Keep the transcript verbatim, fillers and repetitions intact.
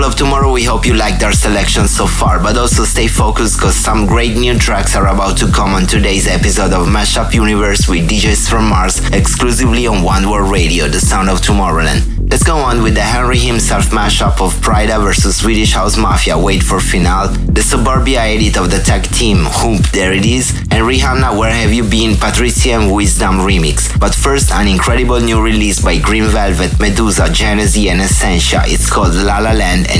Of tomorrow, we hope you liked our selection so far, but also stay focused because some great new tracks are about to come on today's episode of Mashup Universe with D Js from Mars, exclusively on One World Radio, the sound of Tomorrowland. Let's go on with the Henry himself mashup of Pryda versus Swedish House Mafia, Wait for Final, the Suburbia edit of the tag team Hoop, There It Is, and Rihanna, Where Have You Been, Patricia and Wisdom remix. But first, an incredible new release by Green Velvet, Medusa, Genesee and Essentia. It's called La La Land and